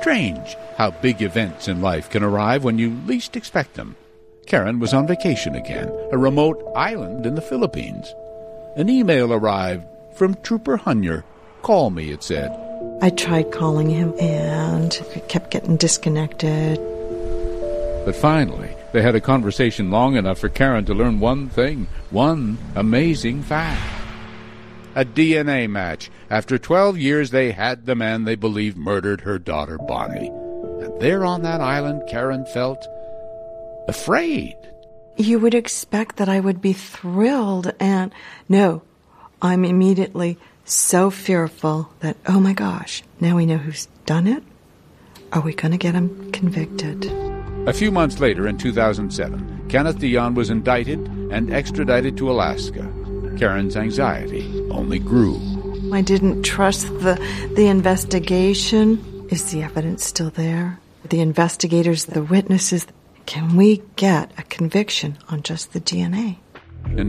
Strange how big events in life can arrive when you least expect them. Karen was on vacation again, a remote island in the Philippines. An email arrived from Trooper Hunyer. Call me, it said. I tried calling him and it kept getting disconnected. But finally, they had a conversation long enough for Karen to learn one thing, one amazing fact. A DNA match. After 12 years, they had the man they believed murdered her daughter, Bonnie. And there on that island, Karen felt afraid. You would expect that I would be thrilled, and no, I'm immediately so fearful that, oh my gosh, now we know who's done it? Are we going to get him convicted? A few months later, in 2007, Kenneth Dion was indicted and extradited to Alaska. Karen's anxiety only grew. I didn't trust the investigation. Is the evidence still there? The investigators, the witnesses, can we get a conviction on just the DNA?